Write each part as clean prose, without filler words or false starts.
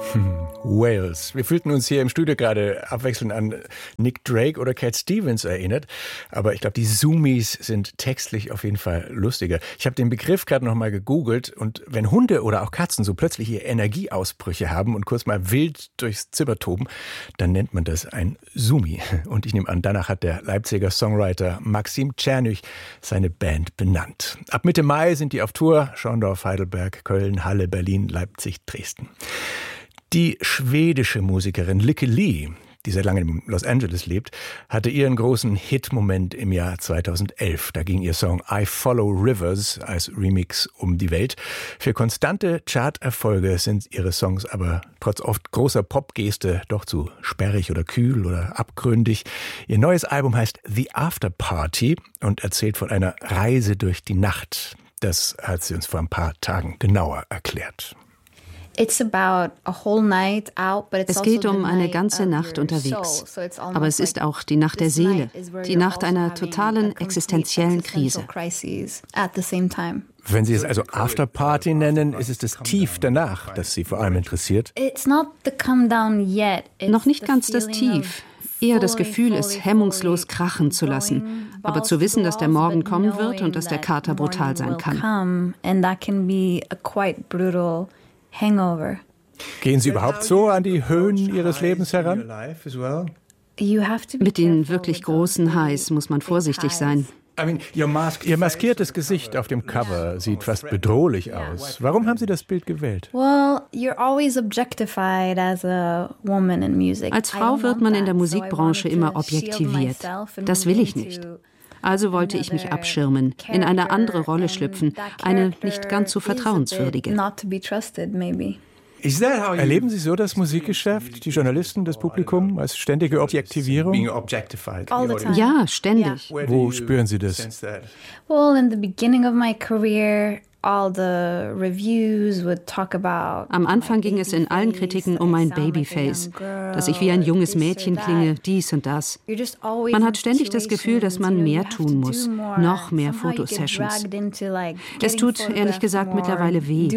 Wales. Wir fühlten uns hier im Studio gerade abwechselnd an Nick Drake oder Cat Stevens erinnert. Aber ich glaube, die Zoomies sind textlich auf jeden Fall lustiger. Ich habe den Begriff gerade noch mal gegoogelt. Und wenn Hunde oder auch Katzen so plötzlich ihre Energieausbrüche haben und kurz mal wild durchs Zimmer toben, dann nennt man das ein Zoomie. Und ich nehme an, danach hat der Leipziger Songwriter Maxim Czernych seine Band benannt. Ab Mitte Mai sind die auf Tour. Schorndorf, Heidelberg, Köln, Halle, Berlin, Leipzig, Dresden. Die schwedische Musikerin Lykke Li, die seit langem in Los Angeles lebt, hatte ihren großen Hit-Moment im Jahr 2011. Da ging ihr Song I Follow Rivers als Remix um die Welt. Für konstante Charterfolge sind ihre Songs aber trotz oft großer Popgeste doch zu sperrig oder kühl oder abgründig. Ihr neues Album heißt The After Party und erzählt von einer Reise durch die Nacht. Das hat sie uns vor ein paar Tagen genauer erklärt. Es geht um eine ganze Nacht unterwegs. Aber es ist auch die Nacht der Seele, die Nacht einer totalen existenziellen Krise. Wenn Sie es also Afterparty nennen, ist es das Tief danach, das Sie vor allem interessiert? Noch nicht ganz das Tief. Eher das Gefühl, es hemmungslos krachen zu lassen. Aber zu wissen, dass der Morgen kommen wird und dass der Kater brutal sein kann. Hangover. Gehen Sie überhaupt so an die Höhen Ihres Lebens heran? Mit den wirklich großen Highs muss man vorsichtig sein. Ihr maskiertes Gesicht auf dem Cover sieht fast bedrohlich aus. Warum haben Sie das Bild gewählt? Als Frau wird man in der Musikbranche immer objektiviert. Das will ich nicht. Also wollte ich mich abschirmen, in eine andere Rolle schlüpfen, eine nicht ganz so vertrauenswürdige. Erleben Sie so das Musikgeschäft, die Journalisten, das Publikum als ständige Objektivierung? Ja, ständig. Wo spüren Sie das? Am Anfang ging es in allen Kritiken um mein Babyface, dass ich wie ein junges Mädchen klinge, dies und das. Man hat ständig das Gefühl, dass man mehr tun muss, noch mehr Fotosessions. Es tut ehrlich gesagt mittlerweile weh.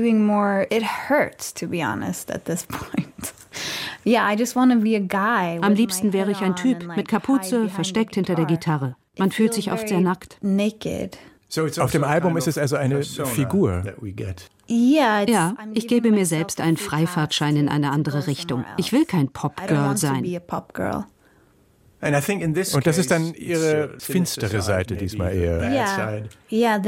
Am liebsten wäre ich ein Typ mit Kapuze, versteckt hinter der Gitarre. Man fühlt sich oft sehr nackt. Auf dem Album ist es also eine Figur. Ja, ich gebe mir selbst einen Freifahrtschein in eine andere Richtung. Ich will kein Popgirl sein. Und das ist dann Ihre finstere Seite diesmal eher. Ja,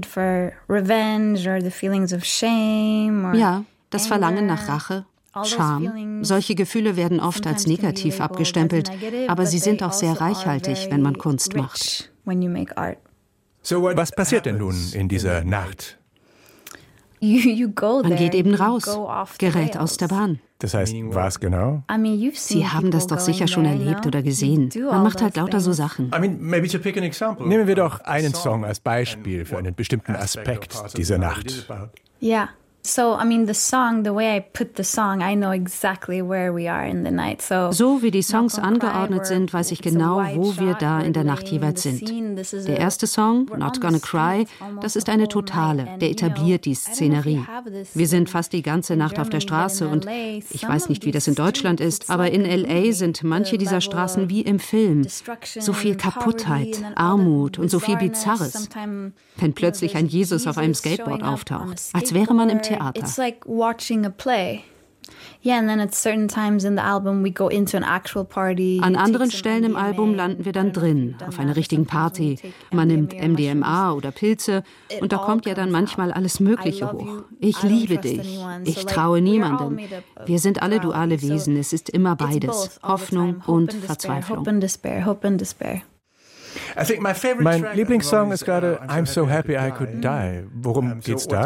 das Verlangen nach Rache, Scham. Solche Gefühle werden oft als negativ abgestempelt, aber sie sind auch sehr reichhaltig, wenn man Kunst macht. Was passiert denn nun in dieser Nacht? Man geht eben raus, gerät aus der Bahn. Das heißt, was genau? Sie haben das doch sicher schon erlebt oder gesehen. Man macht halt lauter so Sachen. Nehmen wir doch einen Song als Beispiel für einen bestimmten Aspekt dieser Nacht. Ja. So wie die Songs angeordnet sind, weiß ich genau, wo wir da in der Nacht jeweils sind. Der erste Song, Not Gonna Cry, das ist eine totale, der etabliert die Szenerie. Wir sind fast die ganze Nacht auf der Straße und ich weiß nicht, wie das in Deutschland ist, aber in L.A. sind manche dieser Straßen wie im Film. So viel Kaputtheit, Armut und so viel Bizarres. Wenn plötzlich ein Jesus auf einem Skateboard auftaucht, als wäre man im Theater. It's like watching a play. Yeah, and then at certain times in the album we go into an actual party. An anderen Stellen im Album landen wir dann drin, auf einer richtigen Party. Man nimmt MDMA oder Pilze und da kommt ja dann manchmal alles Mögliche hoch. Ich liebe dich. Ich traue niemandem. Wir sind alle duale Wesen. Es ist immer beides. Hoffnung und Verzweiflung. Mein Lieblingssong ist gerade I'm So Happy I Could Die. Worum geht's da?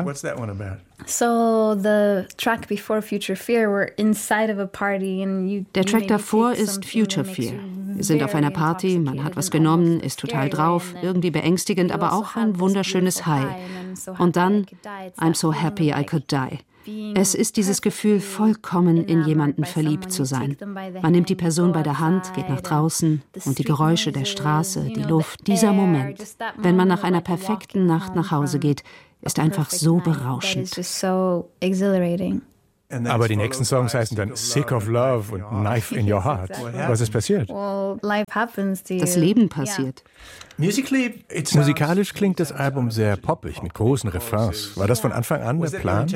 Der Track davor ist Future Fear. Wir sind auf einer Party, man hat was genommen, ist total drauf, irgendwie beängstigend, aber auch ein wunderschönes High. Und dann I'm So Happy I Could Die. Es ist dieses Gefühl, vollkommen in jemanden verliebt zu sein. Man nimmt die Person bei der Hand, geht nach draußen und die Geräusche der Straße, die Luft, dieser Moment, wenn man nach einer perfekten Nacht nach Hause geht, ist einfach so berauschend. Aber die nächsten Songs heißen dann Sick of Love und Knife in Your Heart. Was ist passiert? Das Leben passiert. Musikalisch klingt das Album sehr poppig, mit großen Refrains. War das von Anfang an der Plan?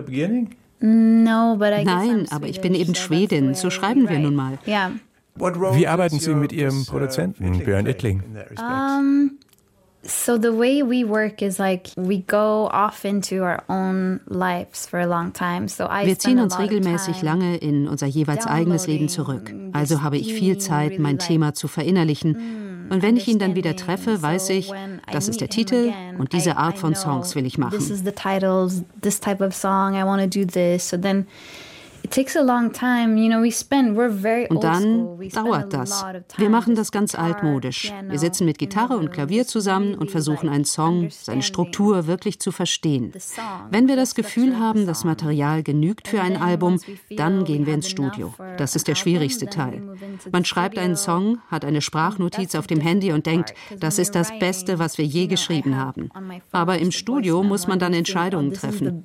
Nein, aber ich bin eben Schwedin, so schreiben wir nun mal. Wie arbeiten Sie mit Ihrem Produzenten, Björn Ittling? So the way we work is like we go off into our own lives for a long time. So wir ziehen uns regelmäßig lange in unser jeweils eigenes Leben zurück. Also habe ich viel Zeit, mein Thema zu verinnerlichen. Und wenn ich ihn dann wieder treffe, weiß ich, das ist der Titel und diese Art von Songs will ich machen. This is the title, this type of song, I want to do this. So then it takes a long time, you know, we're very und dann dauert das. Wir machen das ganz altmodisch. Wir sitzen mit Gitarre und Klavier zusammen und versuchen einen Song, seine Struktur wirklich zu verstehen. Wenn wir das Gefühl haben, das Material genügt für ein Album, dann gehen wir ins Studio. Das ist der schwierigste Teil. Man schreibt einen Song, hat eine Sprachnotiz auf dem Handy und denkt, das ist das Beste, was wir je geschrieben haben. Aber im Studio muss man dann Entscheidungen treffen.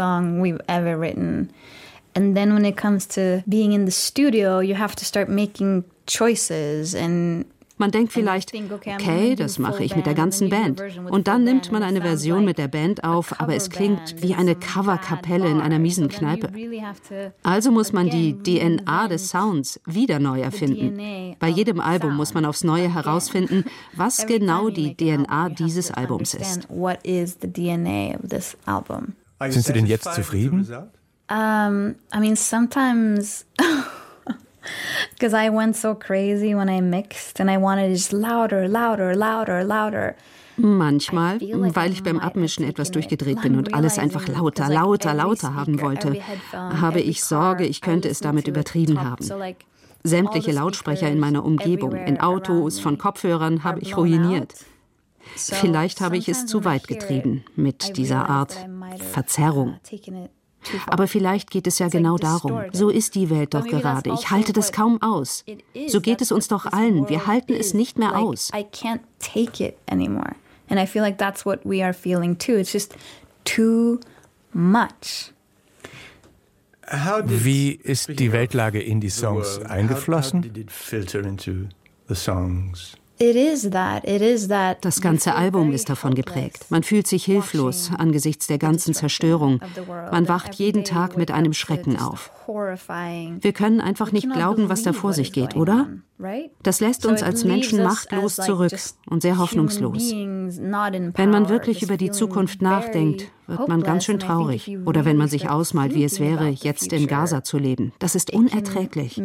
And then when it comes to being in the studio, you have to start making choices and man denkt vielleicht, okay, das mache ich mit der ganzen Band. Und dann nimmt man eine Version mit der Band auf, aber es klingt wie eine Coverkapelle in einer miesen Kneipe. Also muss man die DNA des Sounds wieder neu erfinden. Bei jedem Album muss man aufs Neue herausfinden, was genau die DNA dieses Albums ist. Sind Sie denn jetzt zufrieden? I mean, sometimes, because I went so crazy when I mixed and I wanted just louder. Manchmal, weil ich beim Abmischen etwas durchgedreht bin und alles einfach lauter haben wollte, habe ich Sorge, ich könnte es damit übertrieben haben. Sämtliche Lautsprecher in meiner Umgebung, in Autos, von Kopfhörern habe ich ruiniert. Vielleicht habe ich es zu weit getrieben mit dieser Art Verzerrung. Aber vielleicht geht es ja genau darum. So ist die Welt doch gerade. Ich halte das kaum aus. So geht es uns doch allen. Wir halten es nicht mehr aus. I can't take it anymore. And I feel like that's what we are feeling too. It's just too much. Wie ist die Weltlage in die Songs eingeflossen? Das ganze Album ist davon geprägt. Man fühlt sich hilflos angesichts der ganzen Zerstörung. Man wacht jeden Tag mit einem Schrecken auf. Wir können einfach nicht glauben, was da vor sich geht, oder? Das lässt uns als Menschen machtlos zurück und sehr hoffnungslos. Wenn man wirklich über die Zukunft nachdenkt, wird man ganz schön traurig. Oder wenn man sich ausmalt, wie es wäre, jetzt in Gaza zu leben. Das ist unerträglich.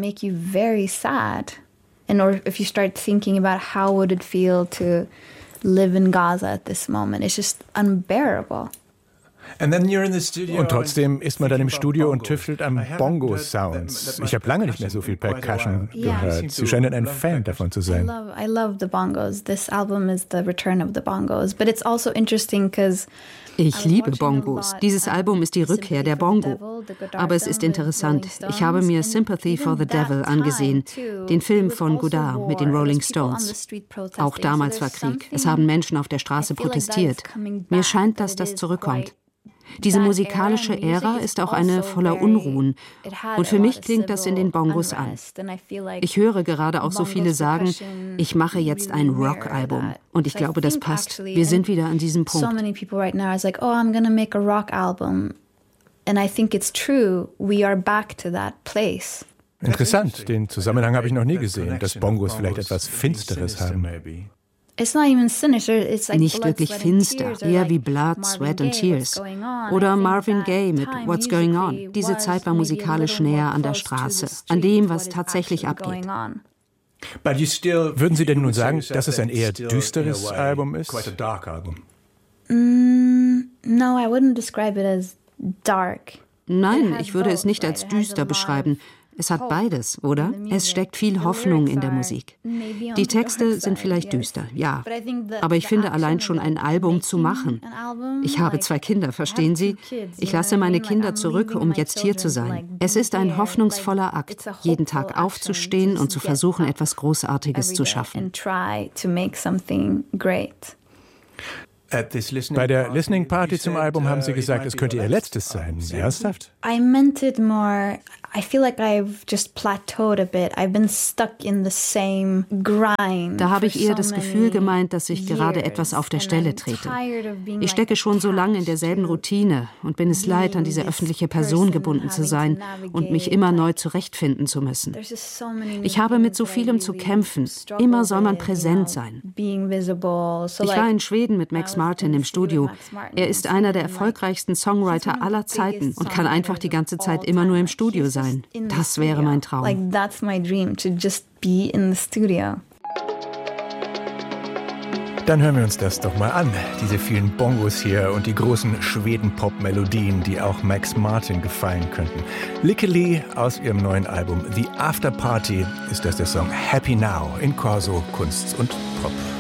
And or if you start thinking about how would it feel to live in Gaza at this moment, it's just unbearable. Und trotzdem ist man dann im Studio und tüftelt an Bongo-Sounds. Ich habe lange nicht mehr so viel Percussion gehört. Sie scheinen ein Fan davon zu sein. I love the bongos. This album is the return of the bongos. But it's also interesting because ich liebe Bongos. Dieses Album ist die Rückkehr der Bongo. Aber es ist interessant. Ich habe mir Sympathy for the Devil angesehen, den Film von Godard mit den Rolling Stones. Auch damals war Krieg. Es haben Menschen auf der Straße protestiert. Mir scheint, dass das zurückkommt. Diese musikalische Ära ist auch eine voller Unruhen. Und für mich klingt das in den Bongos an. Ich höre gerade auch so viele sagen, ich mache jetzt ein Rock-Album. Und ich glaube, das passt. Wir sind wieder an diesem Punkt. Interessant, den Zusammenhang habe ich noch nie gesehen, dass Bongos vielleicht etwas Finsteres haben. Nicht wirklich finster, eher wie Blood, Sweat and Tears. Oder Marvin Gaye mit What's Going On. Diese Zeit war musikalisch näher an der Straße, an dem, was tatsächlich abgeht. Würden Sie denn nun sagen, dass es ein eher düsteres Album ist? No, I wouldn't describe it as dark. Nein, ich würde es nicht als düster beschreiben. Es hat beides, oder? Es steckt viel Hoffnung in der Musik. Die Texte sind vielleicht düster, ja. Aber ich finde allein schon ein Album zu machen. Ich habe 2 Kinder, verstehen Sie? Ich lasse meine Kinder zurück, um jetzt hier zu sein. Es ist ein hoffnungsvoller Akt, jeden Tag aufzustehen und zu versuchen, etwas Großartiges zu schaffen. Bei der Listening Party zum Album haben Sie gesagt, es könnte Ihr letztes sein. Ernsthaft? I meant it more. I feel like I've just plateaued a bit. I've been stuck in the same grind. Da habe ich eher das Gefühl gemeint, dass ich gerade etwas auf der Stelle trete. Ich stecke schon so lange in derselben Routine und bin es leid, an diese öffentliche Person gebunden zu sein und mich immer neu zurechtfinden zu müssen. Ich habe mit so vielem zu kämpfen. Immer soll man präsent sein. Ich war in Schweden mit Max Martin im Studio. Er ist einer der erfolgreichsten Songwriter aller Zeiten und kann einfach die ganze Zeit immer nur im Studio sein. Das wäre mein Traum. Like that's my dream, to just be in the studio. Dann hören wir uns das doch mal an. Diese vielen Bongos hier und die großen Schweden-Pop-Melodien, die auch Max Martin gefallen könnten. Lykke aus ihrem neuen Album The After Party ist das der Song Happy Now in Corso Kunst und Pop.